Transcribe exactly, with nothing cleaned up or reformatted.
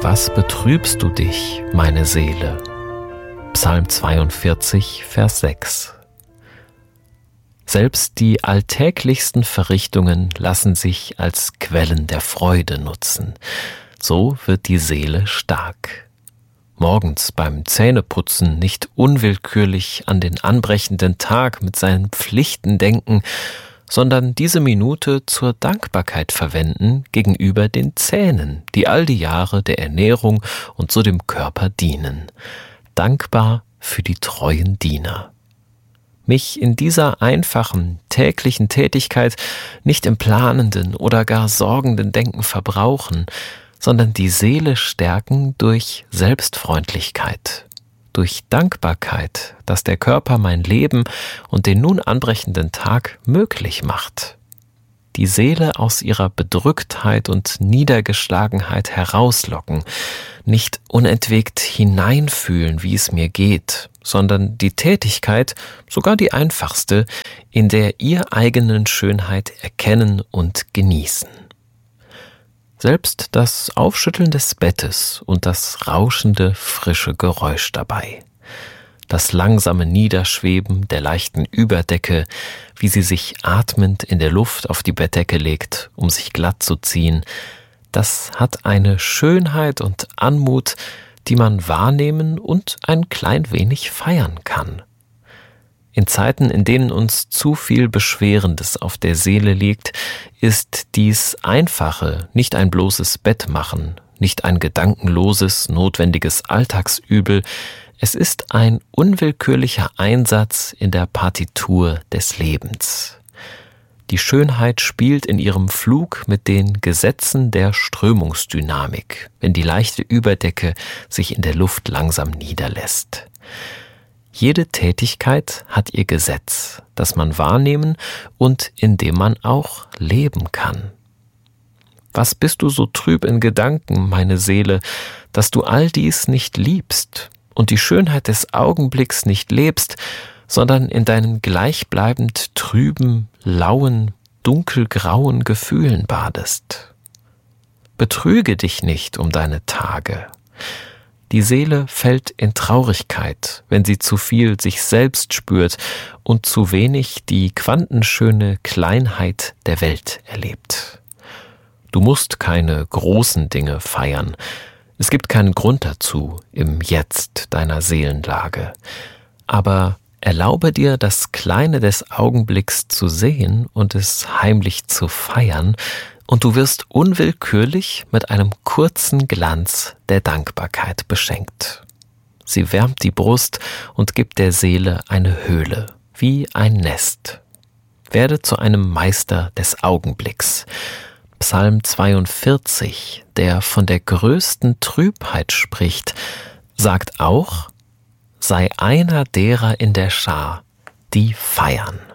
was betrübst du dich, meine Seele? Psalm zweiundvierzig, Vers sechs. Selbst die alltäglichsten Verrichtungen lassen sich als Quellen der Freude nutzen. So wird die Seele stark. Morgens beim Zähneputzen nicht unwillkürlich an den anbrechenden Tag mit seinen Pflichten denken, sondern diese Minute zur Dankbarkeit verwenden gegenüber den Zähnen, die all die Jahre der Ernährung und so dem Körper dienen. Dankbar für die treuen Diener. Mich in dieser einfachen, täglichen Tätigkeit nicht im planenden oder gar sorgenden Denken verbrauchen, sondern die Seele stärken durch Selbstfreundlichkeit, durch Dankbarkeit, dass der Körper mein Leben und den nun anbrechenden Tag möglich macht. Die Seele aus ihrer Bedrücktheit und Niedergeschlagenheit herauslocken, nicht unentwegt hineinfühlen, wie es mir geht, sondern die Tätigkeit, sogar die einfachste, in der ihr eigenen Schönheit erkennen und genießen. Selbst das Aufschütteln des Bettes und das rauschende, frische Geräusch dabei. Das langsame Niederschweben der leichten Überdecke, wie sie sich atmend in der Luft auf die Bettdecke legt, um sich glatt zu ziehen, das hat eine Schönheit und Anmut, die man wahrnehmen und ein klein wenig feiern kann. In Zeiten, in denen uns zu viel Beschwerendes auf der Seele liegt, ist dies Einfache nicht ein bloßes Bett machen, nicht ein gedankenloses, notwendiges Alltagsübel, es ist ein unwillkürlicher Einsatz in der Partitur des Lebens. Die Schönheit spielt in ihrem Flug mit den Gesetzen der Strömungsdynamik, wenn die leichte Überdecke sich in der Luft langsam niederlässt. Jede Tätigkeit hat ihr Gesetz, das man wahrnehmen und in dem man auch leben kann. Was bist du so trüb in Gedanken, meine Seele, dass du all dies nicht liebst und die Schönheit des Augenblicks nicht lebst, sondern in deinen gleichbleibend trüben, lauen, dunkelgrauen Gefühlen badest? Betrüge dich nicht um deine Tage. Die Seele fällt in Traurigkeit, wenn sie zu viel sich selbst spürt und zu wenig die quantenschöne Kleinheit der Welt erlebt. Du musst keine großen Dinge feiern. Es gibt keinen Grund dazu im Jetzt deiner Seelenlage. Aber erlaube dir, das Kleine des Augenblicks zu sehen und es heimlich zu feiern, und du wirst unwillkürlich mit einem kurzen Glanz der Dankbarkeit beschenkt. Sie wärmt die Brust und gibt der Seele eine Höhle, wie ein Nest. Werde zu einem Meister des Augenblicks. Psalm zweiundvierzig, der von der größten Trübheit spricht, sagt auch: Sei einer derer in der Schar, die feiern.